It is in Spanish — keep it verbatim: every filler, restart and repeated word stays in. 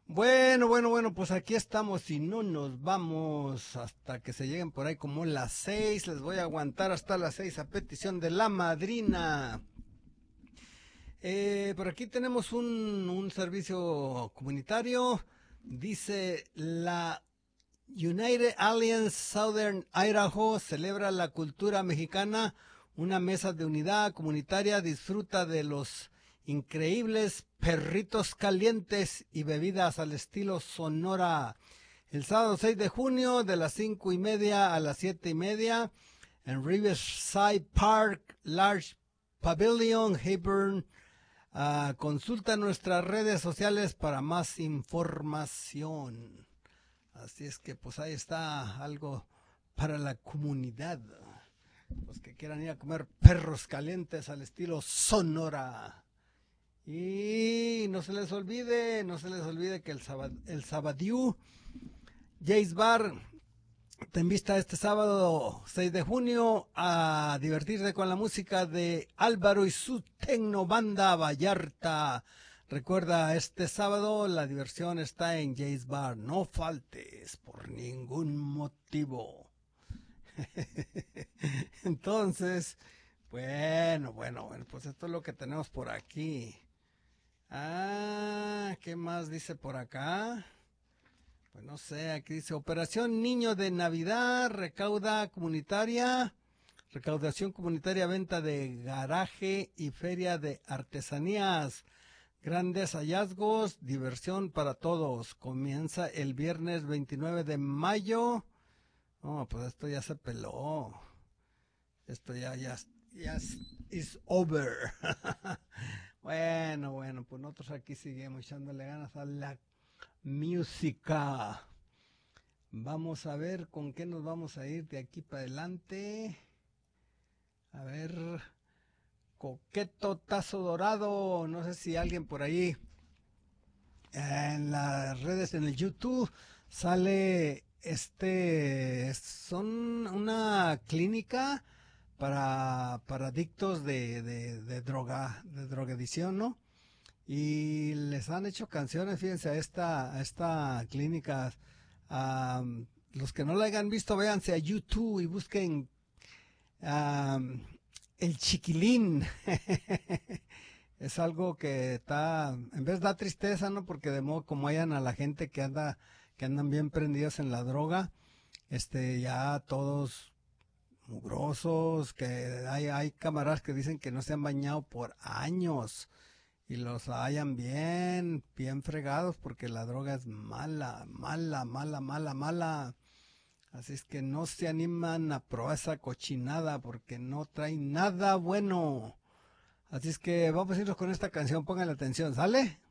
Bueno, bueno, bueno, pues aquí estamos y no nos vamos hasta que se lleguen por ahí como las seis. Les voy a aguantar hasta las seis a petición de la madrina. Eh, por aquí tenemos un, un servicio comunitario. Dice la United Alliance Southern Idaho celebra la cultura mexicana. Una mesa de unidad comunitaria disfruta de los increíbles perritos calientes y bebidas al estilo Sonora. El sábado seis de junio de las cinco y media a las siete y media en Riverside Park, Large Pavilion, Hebron. Uh, consulta nuestras redes sociales para más información. Así es que pues ahí está algo para la comunidad. Los que quieran ir a comer perros calientes al estilo Sonora. Y no se les olvide, no se les olvide que el, sábado, el Sabadiu Jace Bar te invita este sábado seis de junio a divertirse con la música de Álvaro y su Tecnobanda Vallarta. Recuerda, este sábado la diversión está en Jace Bar. No faltes por ningún motivo. Entonces, bueno, bueno, bueno, pues esto es lo que tenemos por aquí. Ah, ¿qué más dice por acá? Pues no sé, aquí dice Operación Niño de Navidad, recauda comunitaria, recaudación comunitaria, venta de garaje y feria de artesanías. Grandes hallazgos, diversión para todos. Comienza el viernes veintinueve de mayo. Oh, pues esto ya se peló. Esto ya, ya, ya is over. Bueno, bueno, pues nosotros aquí seguimos echándole ganas a la música. Vamos a ver con qué nos vamos a ir de aquí para adelante. A ver, Coqueto Tazo Dorado. No sé si alguien por ahí en las redes, en el YouTube, sale este, son una clínica para, para adictos de, de, de droga, de drogadicción, ¿no? Y les han hecho canciones, fíjense, a esta, a esta clínica. Um, los que no la hayan visto, véanse a YouTube y busquen um, El Chiquilín. Es algo que está, en vez da tristeza, ¿no? Porque de modo como hayan a la gente que anda, que andan bien prendidos en la droga, este, ya todos mugrosos, que hay, hay camaradas que dicen que no se han bañado por años y los hallan bien, bien fregados porque la droga es mala, mala, mala, mala, mala. Así es que no se animan a probar esa cochinada porque no trae nada bueno. Así es que vamos a irnos con esta canción, pónganle atención, ¿sale?